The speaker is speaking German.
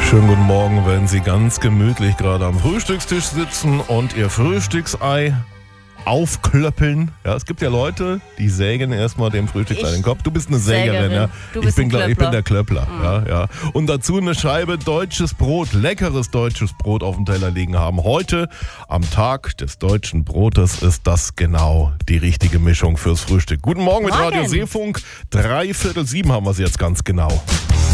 Schönen guten Morgen, wenn Sie ganz gemütlich gerade am Frühstückstisch sitzen und Ihr Frühstücksei aufklöppeln. Ja, es gibt ja Leute, die sägen erstmal dem Frühstücksei den Kopf. Du bist eine Sägerin, ja. Du bist ich bin der Klöppler. Mhm. Ja. Und dazu eine Scheibe deutsches Brot, leckeres deutsches Brot auf dem Teller liegen haben. Heute, am Tag des deutschen Brotes, ist das genau die richtige Mischung fürs Frühstück. Guten Morgen mit Radio Seefunk. 6:45 haben wir es jetzt ganz genau.